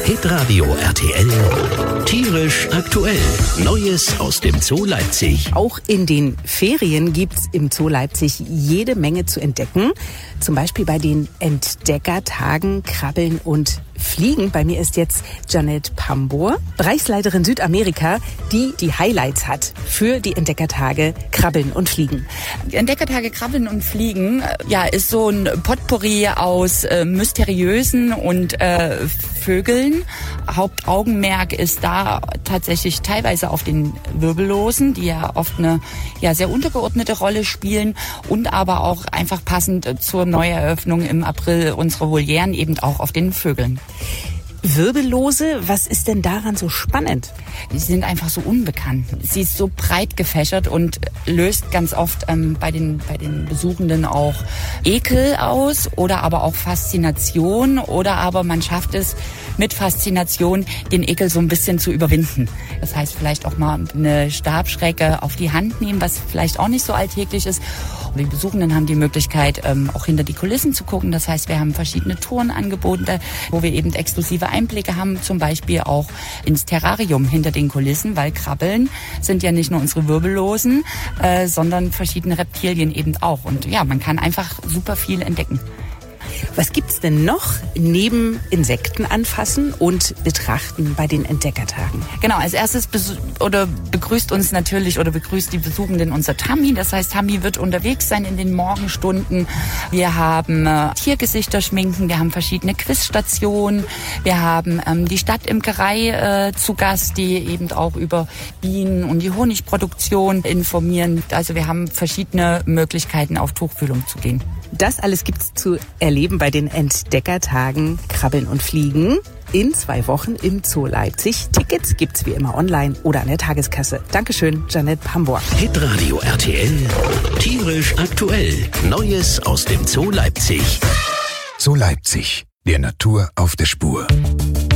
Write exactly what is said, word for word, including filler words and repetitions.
Hitradio R T L. Tierisch aktuell. Neues aus dem Zoo Leipzig. Auch in den Ferien gibt's im Zoo Leipzig jede Menge zu entdecken. Zum Beispiel bei den Entdeckertagen Krabbeln und Fliegen. Bei mir ist jetzt Janet Pambor, Bereichsleiterin Südamerika, die die Highlights hat für die Entdeckertage Krabbeln und Fliegen. Die Entdeckertage Krabbeln und Fliegen, ja, ist so ein Potpourri aus äh, mysteriösen und äh, Vögeln. Hauptaugenmerk ist da tatsächlich teilweise auf den Wirbellosen, die ja oft eine ja sehr untergeordnete Rolle spielen, und aber auch einfach passend zur Neueröffnung im April unserer Volieren eben auch auf den Vögeln. Wirbellose, was ist denn daran so spannend? Sie sind einfach so unbekannt. Sie ist so breit gefächert und löst ganz oft ähm, bei den, bei den Besuchenden auch Ekel aus oder aber auch Faszination, oder aber man schafft es mit Faszination, den Ekel so ein bisschen zu überwinden. Das heißt, vielleicht auch mal eine Stabschrecke auf die Hand nehmen, was vielleicht auch nicht so alltäglich ist. Und die Besuchenden haben die Möglichkeit, ähm, auch hinter die Kulissen zu gucken. Das heißt, wir haben verschiedene Touren angeboten, wo wir eben exklusive Einblicke haben, zum Beispiel auch ins Terrarium hinter den Kulissen, weil Krabbeln sind ja nicht nur unsere Wirbellosen, äh, sondern verschiedene Reptilien eben auch. Und ja, man kann einfach super viel entdecken. Was gibt's denn noch neben Insekten anfassen und betrachten bei den Entdeckertagen? Genau, als erstes besu- oder begrüßt uns natürlich oder begrüßt die Besuchenden unser Tammy. Das heißt, Tammy wird unterwegs sein in den Morgenstunden. Wir haben äh, Tiergesichter schminken, wir haben verschiedene Quizstationen, wir haben ähm, die Stadtimkerei äh, zu Gast, die eben auch über Bienen und die Honigproduktion informieren. Also wir haben verschiedene Möglichkeiten, auf Tuchfühlung zu gehen. Das alles gibt's zu erleben bei den Entdeckertagen Krabbeln und Fliegen in zwei Wochen im Zoo Leipzig. Tickets gibt's wie immer online oder an der Tageskasse. Dankeschön, Janet Pambor. Hitradio R T L. Tierisch aktuell. Neues aus dem Zoo Leipzig. Zoo Leipzig. Der Natur auf der Spur.